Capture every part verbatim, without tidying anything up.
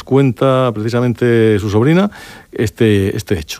cuenta precisamente su sobrina este, este hecho.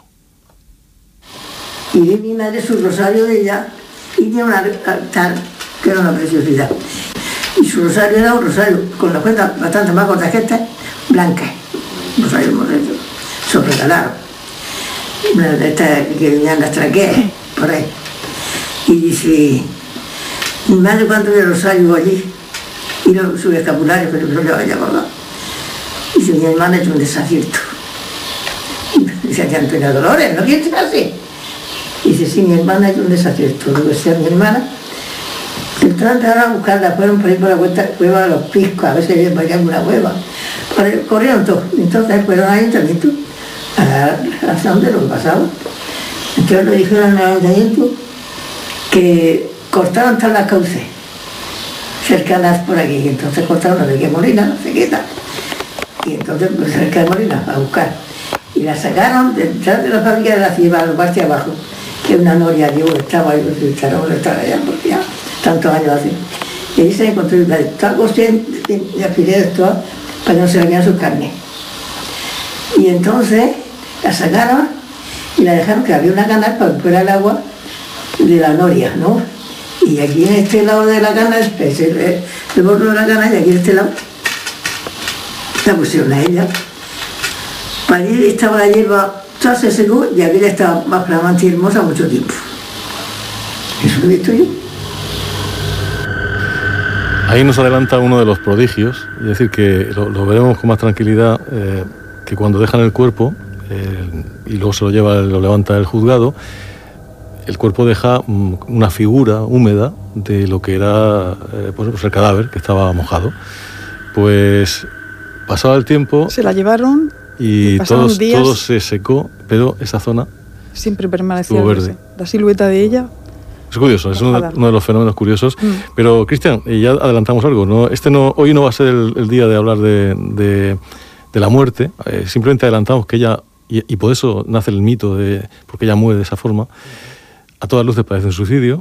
Y vi mi madre su rosario de ella, y tiene una altar que era una preciosidad. Y su rosario era un rosario con la cuenta bastante más corta que esta, blanca. Un rosario moreno, se lo regalaron. Una de estas que venían las traqueas, por ahí. Y dice, mi madre cuando ve el rosario allí, y lo, su escapulario, pero no le vaya a acordar. Dice, mi hermana ha hecho un desacierto. Dice, tía Antonia Dolores, ¿no quieres así? Dice, sí, mi hermana ha hecho un desacierto. Digo, sea mi hermana. Entonces entraron a buscarla, fueron por ahí por la cuesta, cueva de los piscos, a veces había para allá una cueva. Corrieron todos. Entonces fueron al ayuntamiento a la razón de lo que pasaba. Entonces le dijeron al ayuntamiento que cortaron todas las cauces cercanas por aquí. Y entonces cortaron la de Molina, la sequeta. Y entonces pues, cerca de Molina a buscar. Y la sacaron detrás de la fábrica de la ciudad, a la parte de abajo, que una noria que estaba ahí, pues, echaron estaba allá, porque ya tantos años así. Y ahí se encontró toda cuestión de alfileres todas para que no se le vean sus carnes. Y entonces la sacaron y la dejaron que había una canal para que fuera el agua de la noria, ¿no? Y aquí en este lado de la canal, el, el, el borde de la canal, y aquí en este lado, la pusieron a ella. Para allí estaba la hierba, toda se secó y aquí estaba más flamante y hermosa mucho tiempo. Eso lo he visto yo. Ahí nos adelanta uno de los prodigios, es decir, que lo, lo veremos con más tranquilidad, eh, que cuando dejan el cuerpo eh, y luego se lo lleva, lo levanta el juzgado, el cuerpo deja um, una figura húmeda de lo que era eh, pues, el cadáver, que estaba mojado. Pues pasaba el tiempo... Se la llevaron y todo, todo se secó, pero esa zona siempre permanecía verde. La silueta de ella... Es curioso, es uno, uno de los fenómenos curiosos. Mm. Pero, Cristian, ya adelantamos algo, ¿no? Este no, hoy no va a ser el, el día de hablar de, de, de la muerte, eh, simplemente adelantamos que ella, y, y por eso nace el mito, de porque ella muere de esa forma, a todas luces parece un suicidio,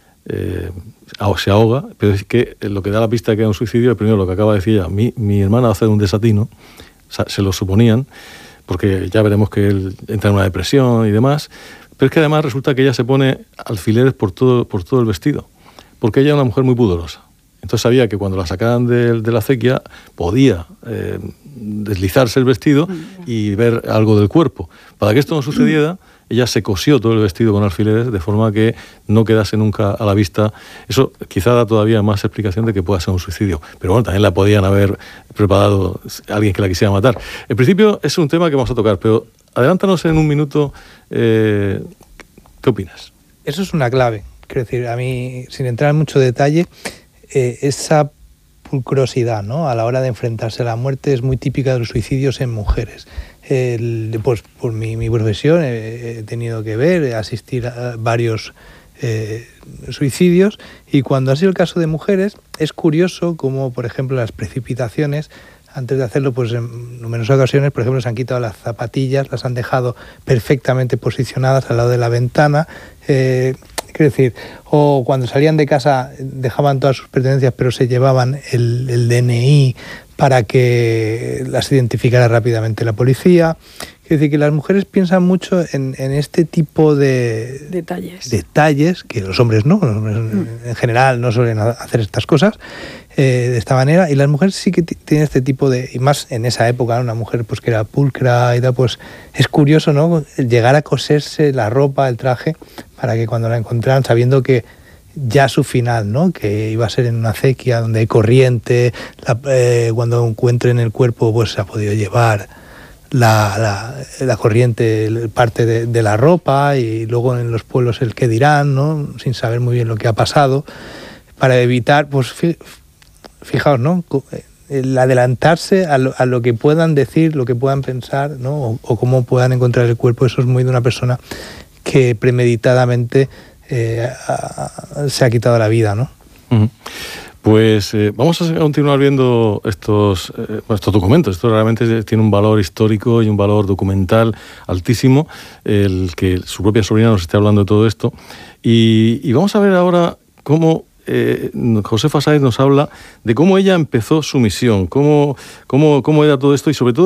eh, se ahoga, pero es que lo que da la pista de que era un suicidio, el primero, lo que acaba de decir ella, mi, mi hermana va a hacer un desatino, o sea, se lo suponían, porque ya veremos que él entra en una depresión y demás. Pero es que además resulta que ella se pone alfileres por todo, por todo el vestido, porque ella es una mujer muy pudorosa. Entonces sabía que cuando la sacaran de, de la acequia podía eh, deslizarse el vestido y ver algo del cuerpo. Para que esto no sucediera, ella se cosió todo el vestido con alfileres de forma que no quedase nunca a la vista. Eso quizá da todavía más explicación de que pueda ser un suicidio. Pero bueno, también la podían haber preparado alguien que la quisiera matar. En principio es un tema que vamos a tocar, pero adelántanos en un minuto. Eh, ¿Qué opinas? Eso es una clave. Quiero decir, a mí, sin entrar en mucho detalle, eh, esa pulcrosidad, ¿no?, a la hora de enfrentarse a la muerte es muy típica de los suicidios en mujeres. El, pues por mi, mi profesión he, he tenido que ver, asistir a varios eh, suicidios, y cuando ha sido el caso de mujeres es curioso como, por ejemplo, las precipitaciones, antes de hacerlo, pues en numerosas ocasiones, por ejemplo, se han quitado las zapatillas, las han dejado perfectamente posicionadas al lado de la ventana, eh, quiero decir, o cuando salían de casa dejaban todas sus pertenencias, pero se llevaban el, el D N I para que las identificara rápidamente la policía. Quiero decir que las mujeres piensan mucho en, en este tipo de detalles. detalles, que los hombres no, los hombres mm. en general no suelen hacer estas cosas eh, de esta manera, y las mujeres sí que t- tienen este tipo de, y más en esa época, una mujer pues que era pulcra y tal, pues es curioso, ¿no?, llegar a coserse la ropa, el traje, para que cuando la encontraran, sabiendo que ya su final, ¿no?, que iba a ser en una acequia donde hay corriente, la, eh, cuando encuentren el cuerpo pues se ha podido llevar la, la, la corriente, parte de, de la ropa, y luego en los pueblos el qué dirán, ¿no?, sin saber muy bien lo que ha pasado, para evitar, pues fijaos, ¿no?, el adelantarse a lo, a lo que puedan decir, lo que puedan pensar, ¿no?, o, o cómo puedan encontrar el cuerpo. Eso es muy de una persona que premeditadamente eh, a, se ha quitado la vida, ¿no? Uh-huh. Pues eh, vamos a continuar viendo estos, eh, estos documentos. Esto realmente tiene un valor histórico y un valor documental altísimo, el que su propia sobrina nos esté hablando de todo esto. Y, y vamos a ver ahora cómo eh, Josefa Sáez nos habla de cómo ella empezó su misión, cómo, cómo, cómo era todo esto, y sobre todo